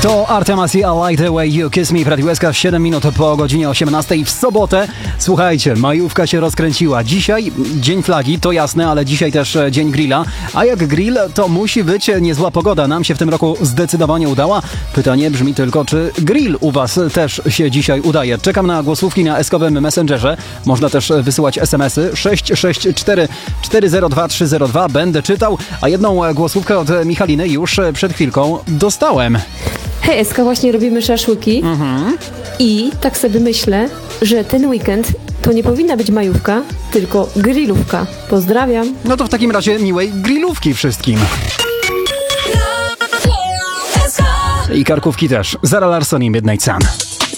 To Artemas i I Like The Way You Kiss Me w Radiu SK 7 minut po godzinie 18 w sobotę. Słuchajcie, majówka się rozkręciła. Dzisiaj dzień flagi, to jasne, ale dzisiaj też dzień grilla. A jak grill, to musi być niezła pogoda. Nam się w tym roku zdecydowanie udała. Pytanie brzmi tylko, czy grill u was też się dzisiaj udaje? Czekam na głosówki na eskowym Messengerze. Można też wysyłać SMS-y 664 402 302. Będę czytał, a jedną głosówkę od Michaliny już przed chwilką dostałem. Hej, SK, właśnie robimy szaszłyki i tak sobie myślę, że ten weekend to nie powinna być majówka, tylko grillówka. Pozdrawiam. No to w takim razie miłej grillówki wszystkim. I karkówki też. Zara Larsson i Midnight Sun.